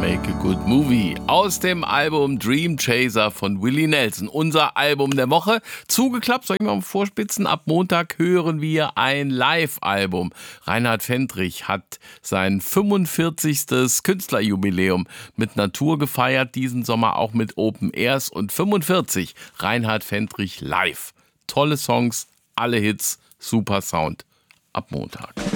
Make a Good Movie aus dem Album Dream Chaser von Willie Nelson. Unser Album der Woche. Zugeklappt, soll ich mal vorspitzen? Ab Montag hören wir ein Live-Album. Reinhard Fendrich hat sein 45. Künstlerjubiläum mit Natur gefeiert. Diesen Sommer auch mit Open Airs und 45 Reinhard Fendrich live. Tolle Songs, alle Hits, super Sound. Ab Montag.